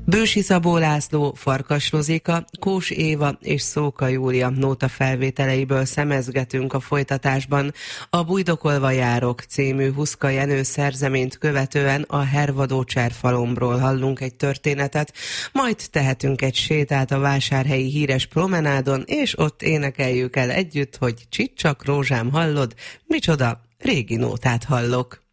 Bősi Szabó László, Farkas Rozika, Kós Éva és Szóka Júlia nóta felvételeiből szemezgetünk a folytatásban. A Bújdokolva járok című Huszka Jenő szerzeményt követően a Hervadó Cserfalomról hallunk egy történetet, majd tehetünk egy sétát a vásárhelyi híres promenádon, és ott énekeljük el együtt, hogy csicsak rózsám hallod, micsoda régi nótát hallok.